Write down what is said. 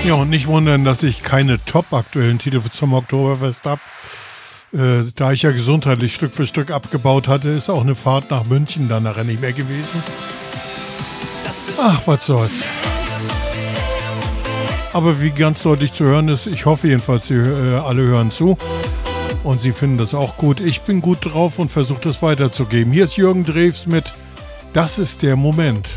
Ja, und nicht wundern, dass ich keine top-aktuellen Titel zum Oktoberfest habe. Da ich ja gesundheitlich Stück für Stück abgebaut hatte, ist auch eine Fahrt nach München dann nachher nicht mehr gewesen. Ach, was soll's. Aber wie ganz deutlich zu hören ist, ich hoffe jedenfalls, Sie alle hören zu. Und Sie finden das auch gut. Ich bin gut drauf und versuche das weiterzugeben. Hier ist Jürgen Drews mit Das ist der Moment.